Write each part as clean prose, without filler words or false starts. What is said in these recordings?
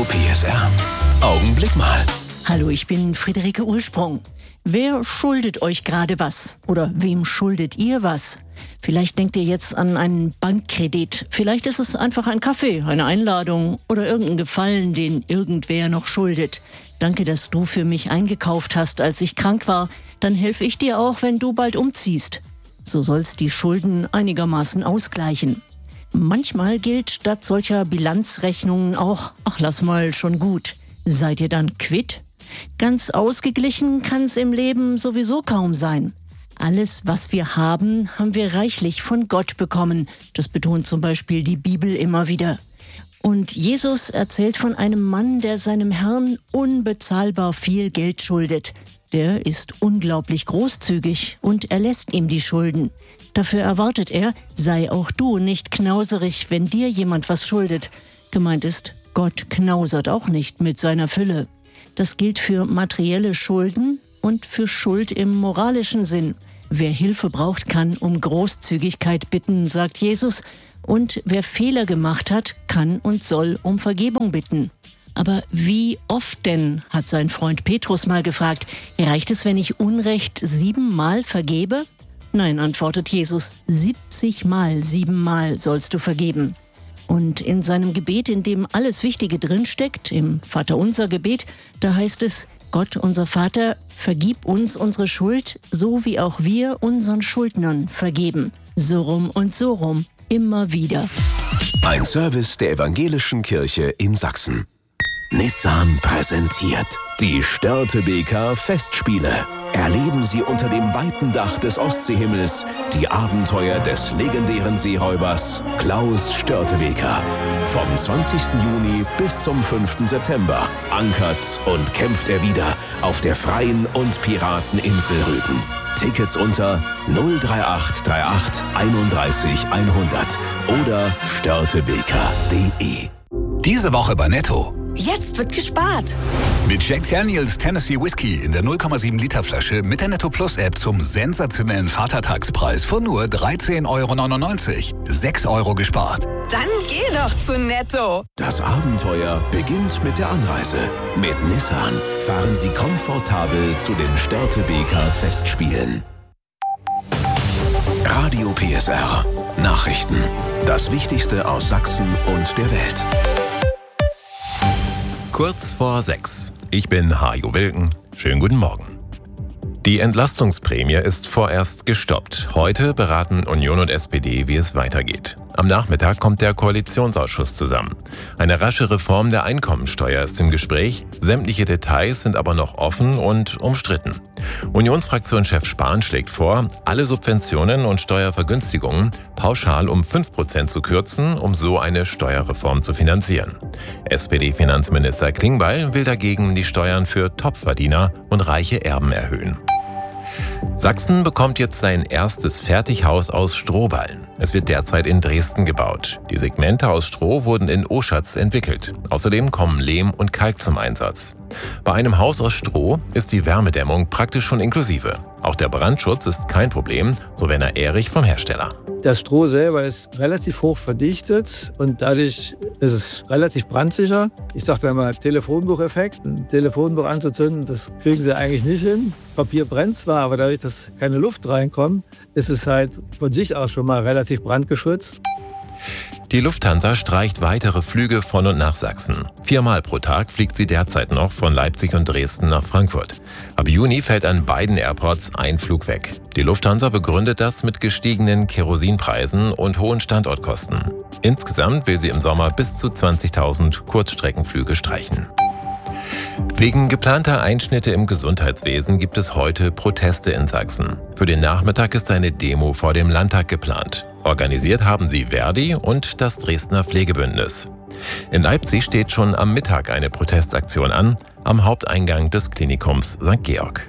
Radio PSR. Augenblick mal. Hallo, ich bin Friederike Ursprung. Wer schuldet euch gerade was? Oder wem schuldet ihr was? Vielleicht denkt ihr jetzt an einen Bankkredit. Vielleicht ist es einfach ein Kaffee, eine Einladung oder irgendein Gefallen, den irgendwer noch schuldet. Danke, dass du für mich eingekauft hast, als ich krank war. Dann helfe ich dir auch, wenn du bald umziehst. So soll's die Schulden einigermaßen ausgleichen. Manchmal gilt statt solcher Bilanzrechnungen auch, ach lass mal, schon gut. Seid ihr dann quitt? Ganz ausgeglichen kann's im Leben sowieso kaum sein. Alles, was wir haben wir reichlich von Gott bekommen. Das betont zum Beispiel die Bibel immer wieder. Und Jesus erzählt von einem Mann, der seinem Herrn unbezahlbar viel Geld schuldet. Der ist unglaublich großzügig und erlässt ihm die Schulden. Dafür erwartet er, sei auch du nicht knauserig, wenn dir jemand was schuldet. Gemeint ist, Gott knausert auch nicht mit seiner Fülle. Das gilt für materielle Schulden und für Schuld im moralischen Sinn. Wer Hilfe braucht, kann um Großzügigkeit bitten, sagt Jesus. Und wer Fehler gemacht hat, kann und soll um Vergebung bitten. Aber wie oft denn, hat sein Freund Petrus mal gefragt, reicht es, wenn ich Unrecht 7-mal vergebe? Nein, antwortet Jesus, 70-mal, 7-mal sollst du vergeben. Und in seinem Gebet, in dem alles Wichtige drinsteckt, im Vaterunser-Gebet, da heißt es, Gott, unser Vater, vergib uns unsere Schuld, so wie auch wir unseren Schuldnern vergeben. So rum und so rum, immer wieder. Ein Service der Evangelischen Kirche in Sachsen. Nissan präsentiert die Störtebeker Festspiele. Erleben Sie unter dem weiten Dach des Ostseehimmels die Abenteuer des legendären Seeräubers Klaus Störtebeker. Vom 20. Juni bis zum 5. September ankert und kämpft er wieder auf der freien und Pirateninsel Rügen. Tickets unter 03838 31 100 oder störtebeker.de. Diese Woche bei Netto. Jetzt wird gespart. Mit Jack Daniels Tennessee Whiskey in der 0,7 Liter Flasche mit der Netto Plus App zum sensationellen Vatertagspreis von nur 13,99 €. 6 € gespart. Dann geh doch zu Netto. Das Abenteuer beginnt mit der Anreise. Mit Nissan fahren Sie komfortabel zu den Störtebeker Festspielen. Radio PSR. Nachrichten. Das Wichtigste aus Sachsen und der Welt. Kurz vor 6. Ich bin Hajo Wilken. Schönen guten Morgen. Die Entlastungsprämie ist vorerst gestoppt. Heute beraten Union und SPD, wie es weitergeht. Am Nachmittag kommt der Koalitionsausschuss zusammen. Eine rasche Reform der Einkommensteuer ist im Gespräch. Sämtliche Details sind aber noch offen und umstritten. Unionsfraktionschef Spahn schlägt vor, alle Subventionen und Steuervergünstigungen pauschal um 5% zu kürzen, um so eine Steuerreform zu finanzieren. SPD-Finanzminister Klingbeil will dagegen die Steuern für Topverdiener und reiche Erben erhöhen. Sachsen bekommt jetzt sein erstes Fertighaus aus Strohballen. Es wird derzeit in Dresden gebaut. Die Segmente aus Stroh wurden in Oschatz entwickelt. Außerdem kommen Lehm und Kalk zum Einsatz. Bei einem Haus aus Stroh ist die Wärmedämmung praktisch schon inklusive. Auch der Brandschutz ist kein Problem, so Werner Ehrich vom Hersteller. Das Stroh selber ist relativ hoch verdichtet und dadurch ist es relativ brandsicher. Ich sage da mal Telefonbucheffekt. Ein Telefonbuch anzuzünden, das kriegen sie eigentlich nicht hin. Papier brennt zwar, aber dadurch, dass keine Luft reinkommt, ist es halt von sich aus schon mal relativ brandgeschützt. Die Lufthansa streicht weitere Flüge von und nach Sachsen. 4-mal pro Tag fliegt sie derzeit noch von Leipzig und Dresden nach Frankfurt. Ab Juni fällt an beiden Airports ein Flug weg. Die Lufthansa begründet das mit gestiegenen Kerosinpreisen und hohen Standortkosten. Insgesamt will sie im Sommer bis zu 20.000 Kurzstreckenflüge streichen. Wegen geplanter Einschnitte im Gesundheitswesen gibt es heute Proteste in Sachsen. Für den Nachmittag ist eine Demo vor dem Landtag geplant. Organisiert haben sie Verdi und das Dresdner Pflegebündnis. In Leipzig steht schon am Mittag eine Protestaktion an, am Haupteingang des Klinikums St. Georg.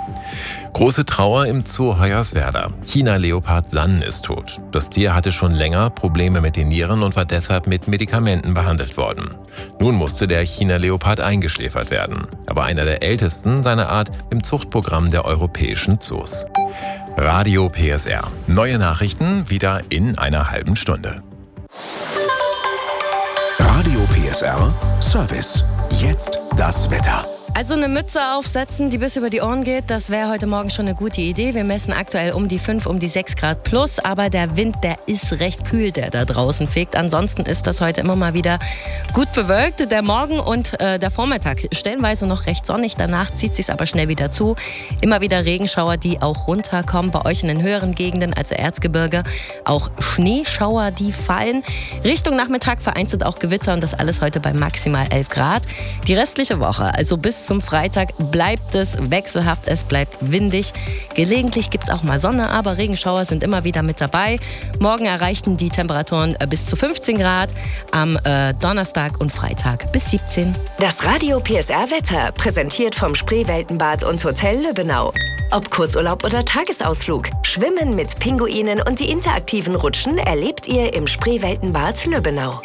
Große Trauer im Zoo Hoyerswerda. China-Leopard San ist tot. Das Tier hatte schon länger Probleme mit den Nieren und war deshalb mit Medikamenten behandelt worden. Nun musste der China-Leopard eingeschläfert werden. Aber einer der ältesten seiner Art im Zuchtprogramm der europäischen Zoos. Radio PSR. Neue Nachrichten wieder in einer halben Stunde. Radio PSR. PSR Service. Jetzt das Wetter. Also eine Mütze aufsetzen, die bis über die Ohren geht, das wäre heute Morgen schon eine gute Idee. Wir messen aktuell um die 5, um die 6 Grad plus, aber der Wind, der ist recht kühl, der da draußen fegt. Ansonsten ist das heute immer mal wieder gut bewölkt. Der Morgen und der Vormittag stellenweise noch recht sonnig, danach zieht sich's aber schnell wieder zu. Immer wieder Regenschauer, die auch runterkommen. Bei euch in den höheren Gegenden, also Erzgebirge, auch Schneeschauer, die fallen. Richtung Nachmittag vereinzelt auch Gewitter und das alles heute bei maximal 11 Grad. Die restliche Woche, also bis zum Freitag, bleibt es wechselhaft, es bleibt windig. Gelegentlich gibt es auch mal Sonne, aber Regenschauer sind immer wieder mit dabei. Morgen erreichten die Temperaturen bis zu 15 Grad, am Donnerstag und Freitag bis 17. Das Radio PSR Wetter, präsentiert vom Spreeweltenbad und Hotel Lübbenau. Ob Kurzurlaub oder Tagesausflug, Schwimmen mit Pinguinen und die interaktiven Rutschen erlebt ihr im Spreeweltenbad Lübbenau.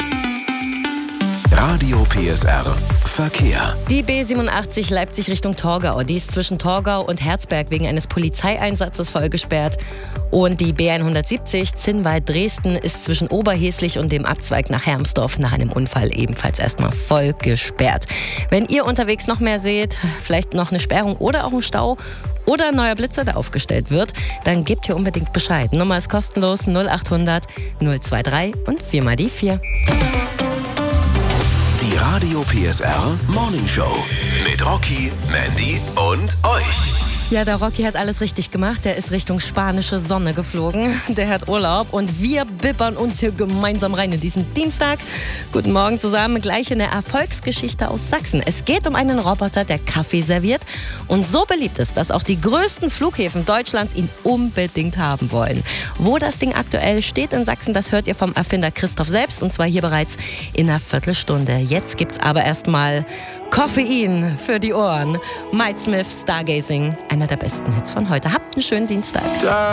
Radio PSR Verkehr. Die B87 Leipzig Richtung Torgau, die ist zwischen Torgau und Herzberg wegen eines Polizeieinsatzes voll gesperrt. Und die B170 Zinnwald-Dresden ist zwischen Oberheslich und dem Abzweig nach Hermsdorf nach einem Unfall ebenfalls erstmal voll gesperrt. Wenn ihr unterwegs noch mehr seht, vielleicht noch eine Sperrung oder auch einen Stau oder ein neuer Blitzer, der aufgestellt wird, dann gebt ihr unbedingt Bescheid. Nummer ist kostenlos 0800 023 und 4 mal die 4. Die Radio PSR Morning Show mit Rocky, Mandy und euch. Ja, der Rocky hat alles richtig gemacht. Der ist Richtung spanische Sonne geflogen. Der hat Urlaub und wir bibbern uns hier gemeinsam rein in diesen Dienstag. Guten Morgen zusammen, gleich in der Erfolgsgeschichte aus Sachsen. Es geht um einen Roboter, der Kaffee serviert und so beliebt ist, dass auch die größten Flughäfen Deutschlands ihn unbedingt haben wollen. Wo das Ding aktuell steht in Sachsen, das hört ihr vom Erfinder Christoph selbst und zwar hier bereits in einer Viertelstunde. Jetzt gibt's aber erstmal Koffein für die Ohren. Mike Smith, Stargazing, einer der besten Hits von heute. Habt einen schönen Dienstag.